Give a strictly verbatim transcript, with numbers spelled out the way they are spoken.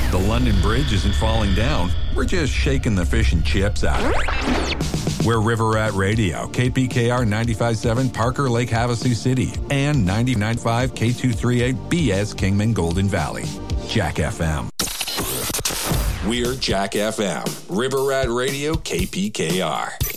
The London Bridge isn't falling down. We're just shaking the fish and chips out of it. We're River Rat Radio, K P K R ninety-five point seven, Parker Lake, Havasu City, and ninety-nine point five K two thirty-eight B S Kingman Golden Valley. Jack F M. We're Jack F M, River Rat Radio, K P K R.